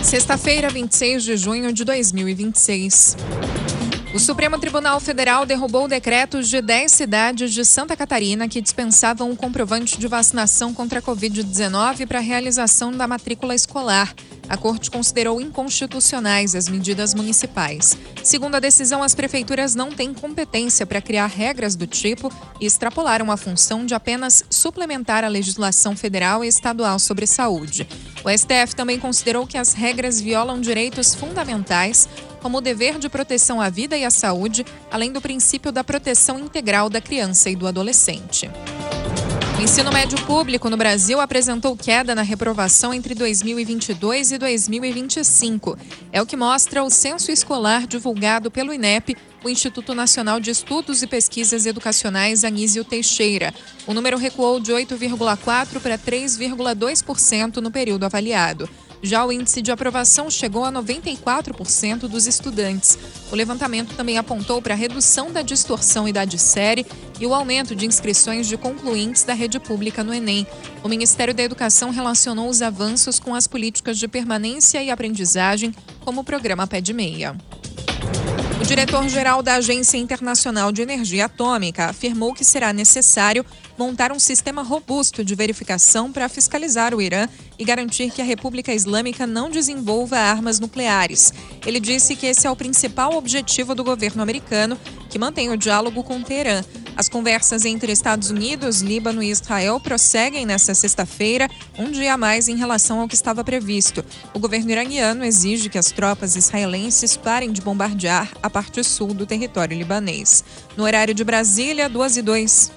Sexta-feira, 26 de junho de 2026. O Supremo Tribunal Federal derrubou decretos de 10 cidades de Santa Catarina que dispensavam o comprovante de vacinação contra a Covid-19 para a realização da matrícula escolar. A Corte considerou inconstitucionais as medidas municipais. Segundo a decisão, as prefeituras não têm competência para criar regras do tipo e extrapolaram a função de apenas suplementar a legislação federal e estadual sobre saúde. O STF também considerou que as regras violam direitos fundamentais, como o dever de proteção à vida e à saúde, além do princípio da proteção integral da criança e do adolescente. O ensino médio público no Brasil apresentou queda na reprovação entre 2022 e 2025. É o que mostra o censo escolar divulgado pelo INEP, o Instituto Nacional de Estudos e Pesquisas Educacionais Anísio Teixeira. O número recuou de 8,4% para 3,2% no período avaliado. Já o índice de aprovação chegou a 94% dos estudantes. O levantamento também apontou para a redução da distorção idade-série e o aumento de inscrições de concluintes da rede pública no Enem. O Ministério da Educação relacionou os avanços com as políticas de permanência e aprendizagem, como o programa Pé de Meia. O diretor-geral da Agência Internacional de Energia Atômica afirmou que será necessário montar um sistema robusto de verificação para fiscalizar o Irã e garantir que a República Islâmica não desenvolva armas nucleares. Ele disse que esse é o principal objetivo do governo americano, que mantém o diálogo com Teherã. As conversas entre Estados Unidos, Líbano e Israel prosseguem nesta sexta-feira, um dia a mais em relação ao que estava previsto. O governo iraniano exige que as tropas israelenses parem de bombardear a parte sul do território libanês. No horário de Brasília, 2:02.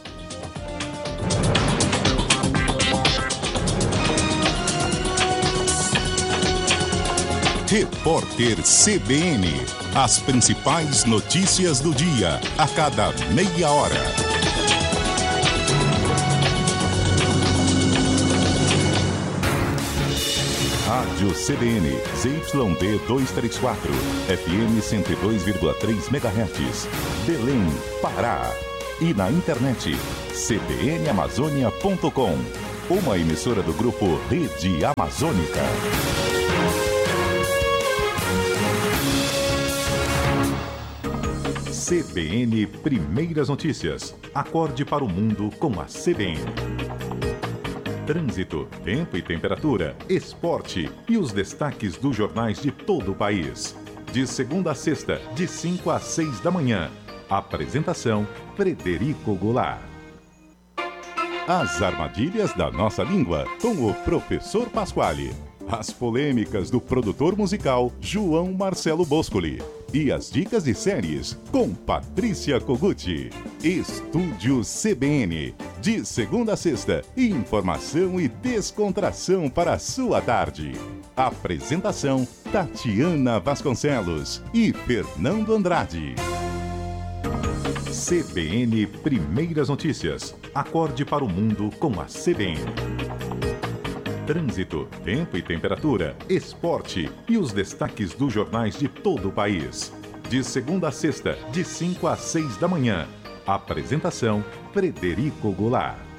Repórter CBN. As principais notícias do dia, a cada meia hora. Rádio CBN, ZYD 234, FM 102,3 MHz, Belém, Pará. E na internet, cbnamazônia.com, uma emissora do grupo Rede Amazônica. CBN Primeiras Notícias. Acorde para o mundo com a CBN. Trânsito, tempo e temperatura, esporte e os destaques dos jornais de todo o país. De segunda a sexta, de 5 às 6 da manhã. Apresentação, Frederico Goulart. As armadilhas da nossa língua, com o professor Pasquale. As polêmicas do produtor musical João Marcelo Boscoli. E as dicas de séries com Patrícia Koguchi. Estúdio CBN. De segunda a sexta, informação e descontração para a sua tarde. Apresentação, Tatiana Vasconcelos e Fernando Andrade. CBN Primeiras Notícias. Acorde para o mundo com a CBN. Trânsito, tempo e temperatura, esporte e os destaques dos jornais de todo o país. De segunda a sexta, de 5 às 6 da manhã. Apresentação, Frederico Goulart.